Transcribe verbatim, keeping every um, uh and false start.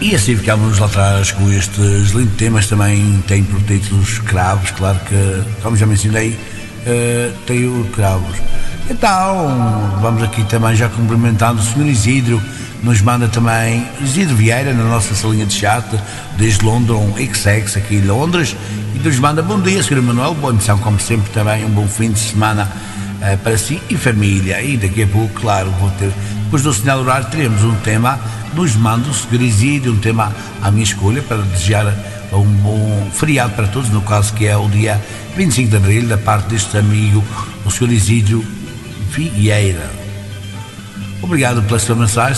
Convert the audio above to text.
E assim ficámos lá atrás com estes lindos temas. Também tem por títulos Cravos, claro que, como já mencionei, uh, tem o Cravos. Então, vamos aqui também já cumprimentando o senhor Isidro, nos manda também, Isidro Vieira, na nossa salinha de chat, desde London, X X, aqui em Londres, e nos manda bom dia, senhor Manuel, boa missão, como sempre, também um bom fim de semana uh, para si e família. E daqui a pouco, claro, vou ter, depois do sinal horário, teremos um tema, nos manda o senhor Isidro, um tema à minha escolha, para desejar um bom feriado para todos, no caso que é o dia vinte e cinco de abril, da parte deste amigo, o senhor Isidro Vieira. Obrigado pela sua mensagem.